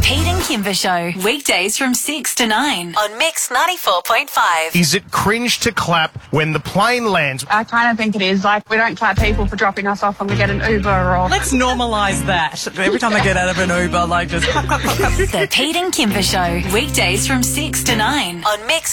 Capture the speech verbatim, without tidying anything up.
Pete and Kimber Show, weekdays from six to nine on Mix ninety-four point five. Is it cringe to clap when the plane lands? I kind of think it is. Like, we don't clap people for dropping us off when we get an Uber or... Let's normalise that. Every time I get out of an Uber, like, just clap, clap, clap, clap. The Pete and Kimber Show, weekdays from six to nine on Mix